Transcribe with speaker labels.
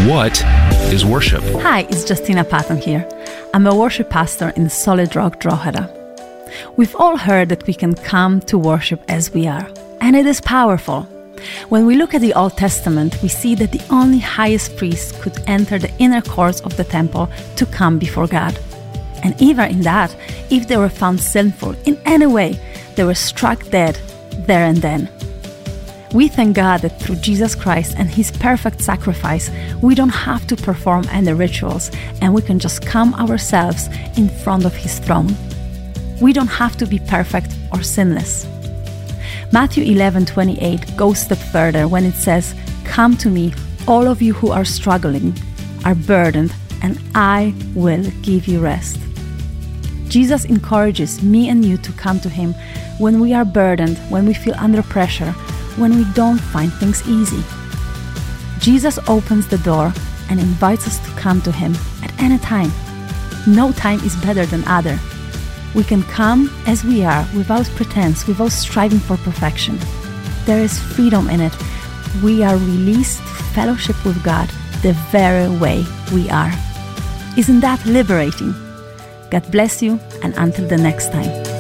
Speaker 1: What is worship?
Speaker 2: Hi, it's Justina Patton here. I'm a worship pastor in Solid Rock, Drogheda. We've all heard that we can come to worship as we are, and it is powerful. When we look at the Old Testament, we see that the only highest priest could enter the inner courts of the temple to come before God. And even in that, if they were found sinful in any way, they were struck dead there and then. We thank God that through Jesus Christ and His perfect sacrifice, we don't have to perform any rituals, and we can just come ourselves in front of His throne. We don't have to be perfect or sinless. Matthew 11:28 goes a step further when it says, "Come to me, all of you who are struggling, are burdened, and I will give you rest." Jesus encourages me and you to come to Him when we are burdened, when we feel under pressure, when we don't find things easy. Jesus opens the door and invites us to come to Him at any time. No time is better than other. We can come as we are, without pretense, without striving for perfection. There is freedom in it. We are released to fellowship with God the very way we are. Isn't that liberating? God bless you, and until the next time.